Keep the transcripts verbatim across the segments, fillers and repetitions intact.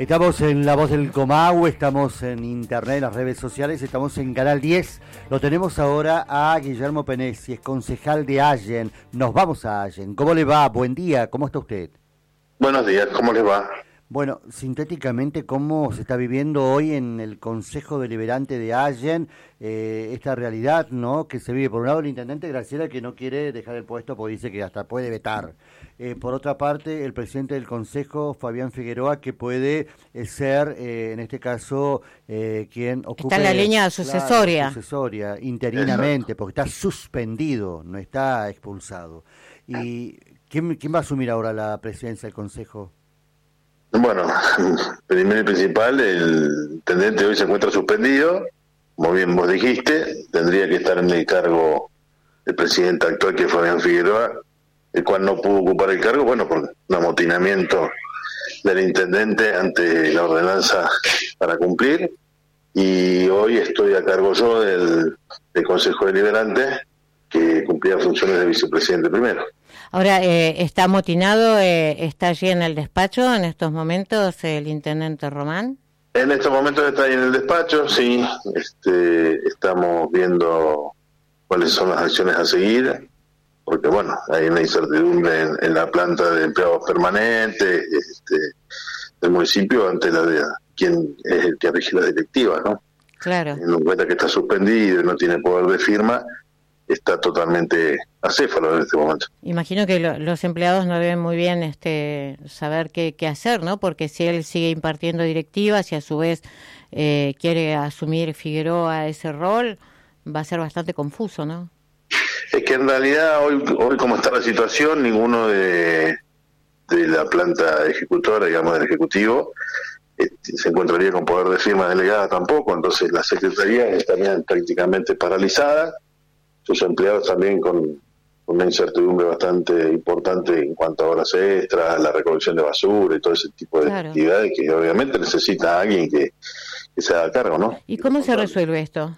Estamos en La Voz del Comahue, estamos en internet, en las redes sociales, estamos en Canal diez. Lo tenemos ahora a Guillermo Penesi, es concejal de Allen. Nos vamos a Allen. ¿Cómo le va? Buen día, ¿cómo está usted? Buenos días, ¿cómo le va? Bueno, sintéticamente, ¿cómo se está viviendo hoy en el Consejo Deliberante de Allen eh, esta realidad, ¿no? Que se vive? Por un lado, el intendente Graciela, que no quiere dejar el puesto porque dice que hasta puede vetar. Eh, por otra parte, el presidente del Consejo, Fabián Figueroa, que puede eh, ser, eh, en este caso, eh, quien ocupe... Está en la línea sucesoria. Claro, sucesoria, interinamente, porque está suspendido, no está expulsado. ¿Y quién, quién va a asumir ahora la presidencia del Consejo? Bueno, primero y principal, el intendente hoy se encuentra suspendido, como bien vos dijiste, tendría que estar en el cargo el presidente actual, que es Fabián Figueroa, el cual no pudo ocupar el cargo, bueno, por un amotinamiento del intendente ante la ordenanza para cumplir, y hoy estoy a cargo yo del, del Consejo Deliberante, que cumplía funciones de vicepresidente primero. Ahora, eh, ¿está amotinado, eh, está allí en el despacho en estos momentos el intendente Román? En estos momentos está ahí en el despacho, sí, este, estamos viendo cuáles son las acciones a seguir, porque bueno, hay una incertidumbre en, en la planta de empleados permanentes este, del municipio ante la de quién es el que rige la directiva, ¿no? Claro. Teniendo en cuenta que está suspendido y no tiene poder de firma, está totalmente acéfalo en este momento. Imagino que lo, los empleados no deben muy bien este saber qué, qué hacer, ¿no? Porque si él sigue impartiendo directivas y a su vez eh, quiere asumir Figueroa ese rol, va a ser bastante confuso, ¿no? Es que en realidad hoy, hoy como está la situación, ninguno de, de la planta ejecutora, digamos del Ejecutivo, este, se encontraría con poder de firma delegada tampoco, entonces las secretarías estarían prácticamente paralizadas, sus empleados también con una incertidumbre bastante importante en cuanto a horas extras, la recolección de basura y todo ese tipo de claro. actividades que obviamente necesita alguien que, que se haga cargo, ¿no? ¿Y cómo se resuelve esto?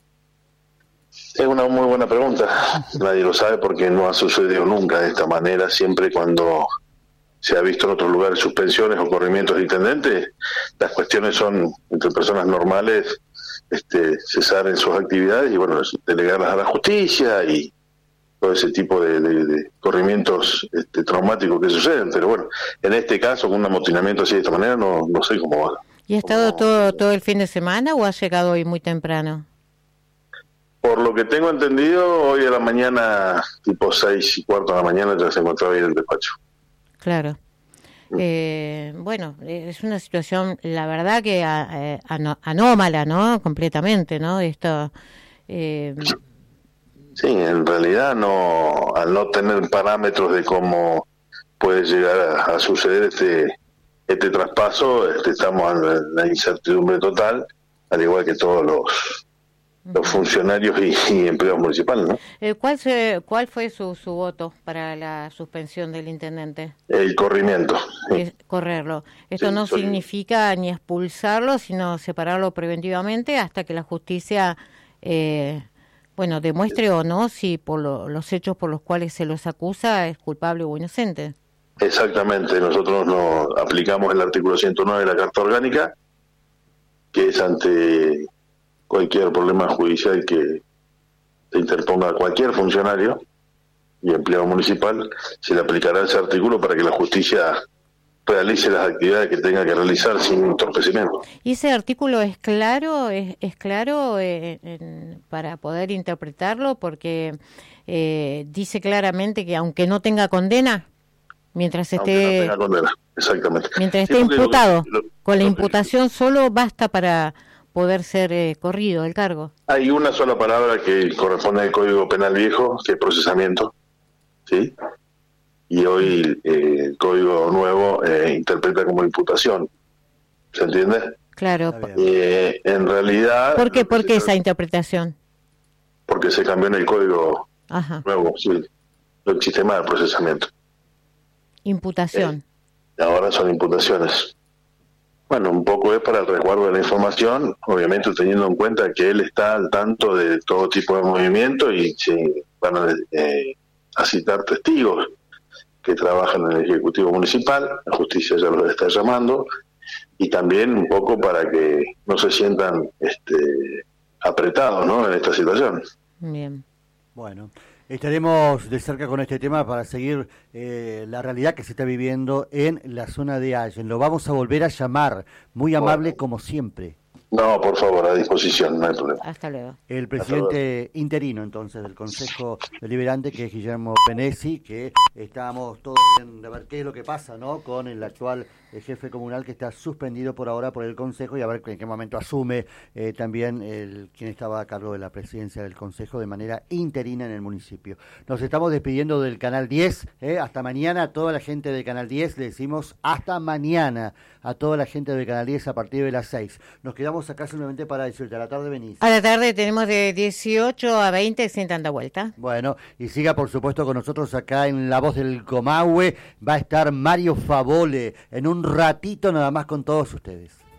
Es una muy buena pregunta. Nadie lo sabe porque no ha sucedido nunca de esta manera. Siempre cuando se ha visto en otros lugares suspensiones o corrimientos de intendentes, las cuestiones son entre personas normales, este, cesar en sus actividades y bueno, delegarlas a la justicia y todo ese tipo de, de, de corrimientos este, traumáticos que suceden, pero bueno, en este caso con un amotinamiento así de esta manera no, no sé cómo va. ¿Y ha estado cómo, todo todo el fin de semana o ha llegado hoy muy temprano? Por lo que tengo entendido, hoy a la mañana, tipo seis y cuarto de la mañana, ya se encontraba ahí en el despacho. Claro. Eh, bueno, es una situación, la verdad que eh, ano, anómala, ¿no? Completamente, ¿no? Esto. Eh... Sí, en realidad no, al no tener parámetros de cómo puede llegar a, a suceder este este traspaso, este, estamos en la incertidumbre total, al igual que todos los los funcionarios y, y empleados municipales, ¿no? Eh, ¿Cuál se, cuál fue su, su voto para la suspensión del intendente? El corrimiento. Sí. Correrlo. Esto sí, no soy... significa ni expulsarlo, sino separarlo preventivamente hasta que la justicia, eh, bueno, demuestre o no si por lo, los hechos por los cuales se los acusa es culpable o inocente. Exactamente. Nosotros nos aplicamos el artículo ciento nueve de la Carta Orgánica, que es ante cualquier problema judicial que se interponga a cualquier funcionario y empleado municipal, se le aplicará ese artículo para que la justicia realice las actividades que tenga que realizar sin entorpecimiento. ¿Y ese artículo es claro, es, es claro eh, en, para poder interpretarlo? Porque eh, dice claramente que aunque no tenga condena, mientras esté, no tenga condena, exactamente. Mientras esté imputado, lo, lo, con la imputación solo basta para poder ser eh, corrido del cargo. Hay una sola palabra que corresponde al Código Penal viejo, que es procesamiento, ¿sí? Y hoy eh, el Código nuevo eh, interpreta como imputación, ¿se entiende? Claro. Eh, en realidad... ¿Por qué, ¿por qué esa interpretación? Porque se cambió en el Código Ajá. nuevo, sí, no existe más el procesamiento. Imputación. Eh, ahora son imputaciones. Bueno, un poco es para el resguardo de la información, obviamente teniendo en cuenta que él está al tanto de todo tipo de movimiento y se van a, eh, a citar testigos que trabajan en el Ejecutivo Municipal, la justicia ya los está llamando, y también un poco para que no se sientan este, apretados, ¿no?, en esta situación. Bien. Bueno, estaremos de cerca con este tema para seguir eh, la realidad que se está viviendo en la zona de Allen. Lo vamos a volver a llamar, muy amable bueno. como siempre. No, por favor, a disposición, no hay problema. Hasta luego. El presidente interino, entonces, del Consejo Deliberante, que es Guillermo Penesi, que estábamos todos viendo a ver qué es lo que pasa, ¿no?, con el actual eh, jefe comunal que está suspendido por ahora por el Consejo, y a ver en qué momento asume eh, también el quien estaba a cargo de la presidencia del Consejo de manera interina en el municipio. Nos estamos despidiendo del Canal diez, eh, hasta mañana. A toda la gente del Canal diez le decimos hasta mañana, a toda la gente del Canal diez a partir de las seis. Nos quedamos acá simplemente para decirte, a la tarde venís. A la tarde tenemos de dieciocho a veinte sin tanta vuelta. Bueno, y siga por supuesto con nosotros acá en La Voz del Comahue. Va a estar Mario Favole en un ratito nada más con todos ustedes.